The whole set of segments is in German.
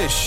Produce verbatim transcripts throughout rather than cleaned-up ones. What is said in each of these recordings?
dich.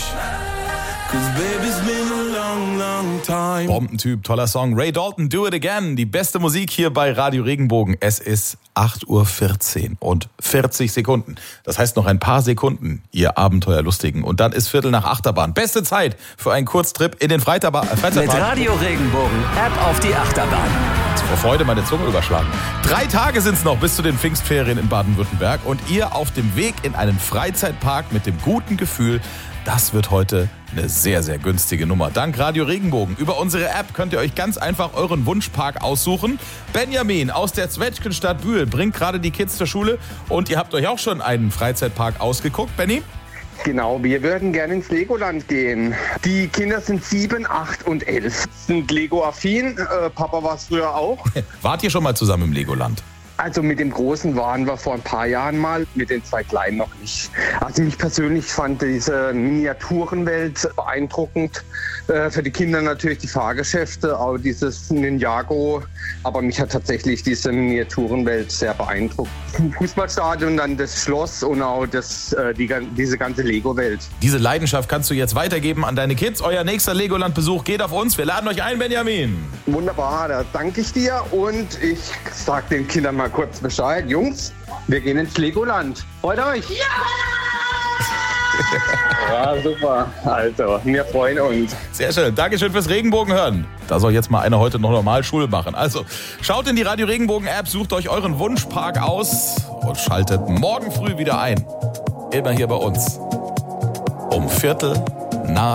Bombentyp, toller Song. Ray Dalton, Do It Again. Die beste Musik hier bei Radio Regenbogen. Es ist acht Uhr vierzehn und vierzig Sekunden. Das heißt noch ein paar Sekunden, ihr Abenteuerlustigen. Und dann ist Viertel nach Achterbahn. Beste Zeit für einen Kurztrip in den Freizeitpark. Mit Radio Regenbogen, App auf die Achterbahn. Vor Freude meine Zunge überschlagen. Drei Tage sind's noch bis zu den Pfingstferien in Baden-Württemberg. Und ihr auf dem Weg in einen Freizeitpark mit dem guten Gefühl, das wird heute eine sehr, sehr günstige Nummer. Dank Radio Regenbogen. Über unsere App könnt ihr euch ganz einfach euren Wunschpark aussuchen. Benjamin aus der Zwetschgenstadt Bühl bringt gerade die Kids zur Schule. Und ihr habt euch auch schon einen Freizeitpark ausgeguckt, Benny? Genau, wir würden gerne ins Legoland gehen. Die Kinder sind sieben, acht und elf. Sind Lego-affin. Äh, Papa war es früher auch. Wart ihr schon mal zusammen im Legoland? Also mit dem Großen waren wir vor ein paar Jahren mal, mit den zwei Kleinen noch nicht. Also mich persönlich fand diese Miniaturenwelt beeindruckend. Äh, für die Kinder natürlich die Fahrgeschäfte, auch dieses Ninjago. Aber mich hat tatsächlich diese Miniaturenwelt sehr beeindruckt. Fußballstadion, dann das Schloss und auch das, äh, die, diese ganze Lego-Welt. Diese Leidenschaft kannst du jetzt weitergeben an deine Kids. Euer nächster Legoland-Besuch geht auf uns. Wir laden euch ein, Benjamin. Wunderbar, da danke ich dir. Und ich sag den Kindern mal kurz Bescheid. Jungs, wir gehen ins Legoland. Freut euch? Ja! Ja, super. Also, wir freuen uns. Sehr schön. Dankeschön fürs Regenbogen hören. Da soll jetzt mal einer heute noch normal Schule machen. Also, schaut in die Radio Regenbogen App, sucht euch euren Wunschpark aus und schaltet morgen früh wieder ein. Immer hier bei uns. Um Viertel nach